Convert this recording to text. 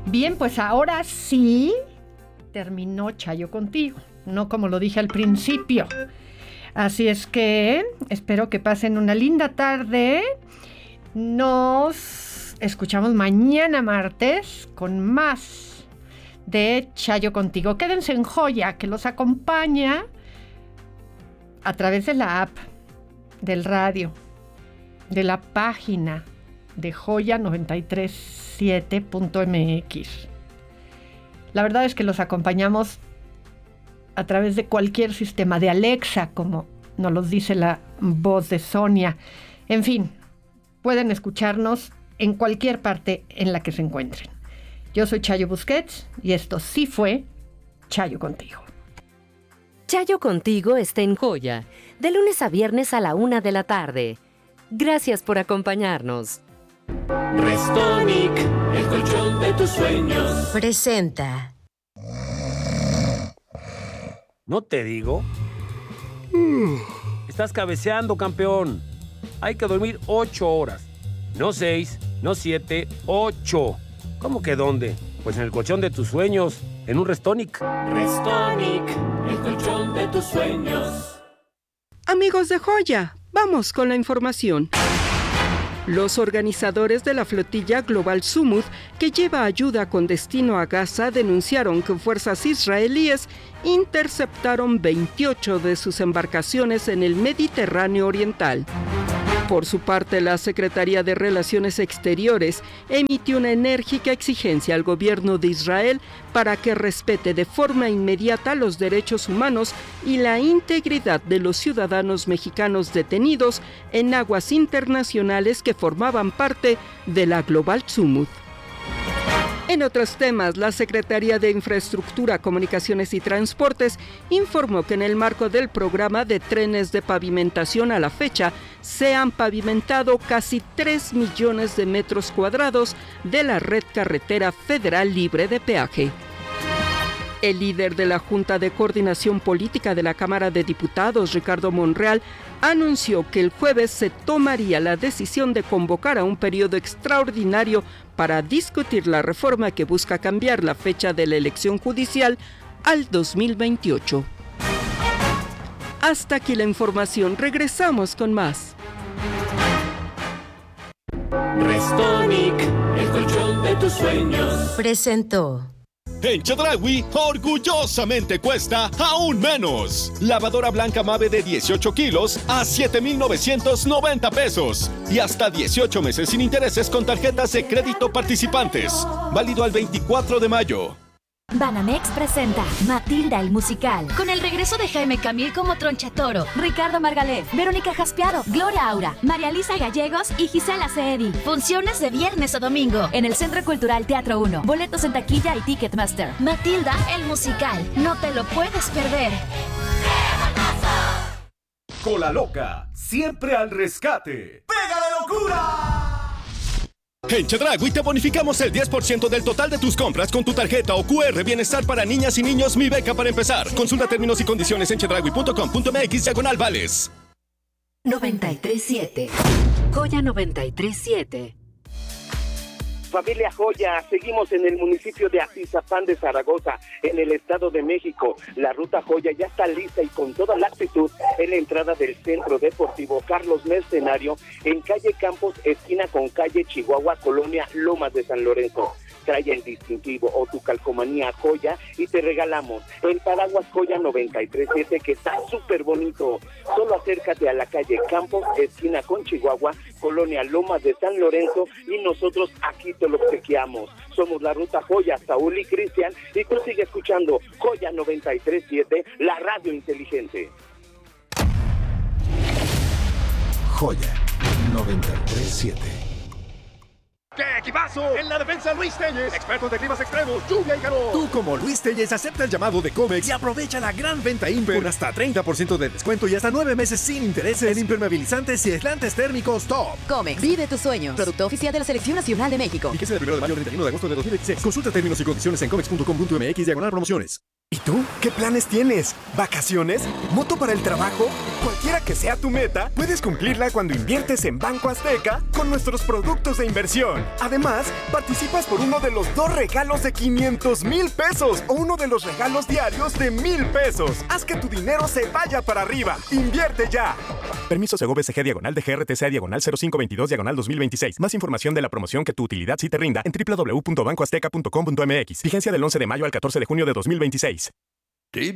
Bien, pues ahora sí terminó Chayo Contigo, no como lo dije al principio. Así es que espero que pasen una linda tarde. Nos escuchamos mañana martes con más de Chayo Contigo. Quédense en Joya, que los acompaña a través de la app, del radio, de la página de joya937.mx. La verdad es que los acompañamos a través de cualquier sistema, de Alexa, como nos lo dice la voz de Sonia. En fin, pueden escucharnos en cualquier parte en la que se encuentren. Yo soy Chayo Busquets y esto sí fue Chayo Contigo. Chayo Contigo está en Joya, de lunes a viernes a la 1 de la tarde. Gracias por acompañarnos. Restonic, el colchón de tus sueños. Presenta. ¿No te digo? Estás cabeceando, campeón. Hay que dormir 8 horas. No 6, no 7, 8. ¿Cómo que dónde? Pues en el colchón de tus sueños, en un Restonic. Restonic, el colchón de tus sueños. Amigos de Joya, vamos con la información. Los organizadores de la flotilla Global Sumud, que lleva ayuda con destino a Gaza, denunciaron que fuerzas israelíes interceptaron 28 de sus embarcaciones en el Mediterráneo Oriental. Por su parte, la Secretaría de Relaciones Exteriores emitió una enérgica exigencia al gobierno de Israel para que respete de forma inmediata los derechos humanos y la integridad de los ciudadanos mexicanos detenidos en aguas internacionales que formaban parte de la Global Sumud. En otros temas, la Secretaría de Infraestructura, Comunicaciones y Transportes informó que en el marco del programa de trenes de pavimentación a la fecha, se han pavimentado casi 3 millones de metros cuadrados de la red carretera federal libre de peaje. El líder de la Junta de Coordinación Política de la Cámara de Diputados, Ricardo Monreal, anunció que el jueves se tomaría la decisión de convocar a un periodo extraordinario para discutir la reforma que busca cambiar la fecha de la elección judicial al 2028. Hasta aquí la información. Regresamos con más. Restonic, el colchón de tus sueños. Presentó. En Chedraui, orgullosamente cuesta aún menos. Lavadora blanca Mave de 18 kilos a 7,990 pesos. Y hasta 18 meses sin intereses con tarjetas de crédito participantes. Válido al 24 de mayo. Banamex presenta Matilda el musical, con el regreso de Jaime Camil como Tronchatoro, Ricardo Margalef, Verónica Jaspiaro, Gloria Aura, María Lisa Gallegos y Gisela Ceedi. Funciones de viernes a domingo en el Centro Cultural Teatro 1. Boletos en taquilla y Ticketmaster. Matilda el musical, no te lo puedes perder. Cola Loca, siempre al rescate. ¡Pega la locura! En Chedraui te bonificamos el 10% del total de tus compras con tu tarjeta o QR Bienestar para niñas y niños Mi Beca para empezar. Consulta términos y condiciones en chedraui.com.mx/vales. 93.7. Joya 93.7. Familia Joya, seguimos en el municipio de Atizapán de Zaragoza, en el Estado de México. La ruta Joya ya está lista y con toda la actitud en la entrada del Centro Deportivo Carlos Mercenario, en calle Campos, esquina con calle Chihuahua, colonia Lomas de San Lorenzo. Trae el distintivo o tu calcomanía Joya y te regalamos el paraguas Joya 93.7 que está súper bonito. Solo acércate a la calle Campos, esquina con Chihuahua, colonia Lomas de San Lorenzo y nosotros aquí te lo obsequiamos. Somos la ruta Joya, Saúl y Cristian, y tú sigue escuchando Joya 93.7, la radio inteligente. Joya 93.7. ¡Qué equipazo! En la defensa, Luis Telles, expertos de climas extremos, lluvia y calor. Tú, como Luis Telles, acepta el llamado de Comex y aprovecha la gran venta Imper con hasta 30% de descuento y hasta 9 meses sin intereses en impermeabilizantes y aislantes térmicos Top. Comex, vive tus sueños. Producto oficial de la Selección Nacional de México. Fíjese del 1 de mayo al 31 de agosto de 2026. Consulta términos y condiciones en comex.com.mx/promociones. ¿Y tú? ¿Qué planes tienes? ¿Vacaciones? ¿Moto para el trabajo? Cualquiera que sea tu meta, puedes cumplirla cuando inviertes en Banco Azteca con nuestros productos de inversión. Además, participas por uno de los 2 regalos de 500,000 pesos o uno de los regalos diarios de 1,000 pesos. Haz que tu dinero se vaya para arriba. ¡Invierte ya! Permiso Segov SG /DGRTC/0522/2026. Más información de la promoción que tu utilidad sí te rinda en www.bancoazteca.com.mx. Vigencia del 11 de mayo al 14 de junio de 2026.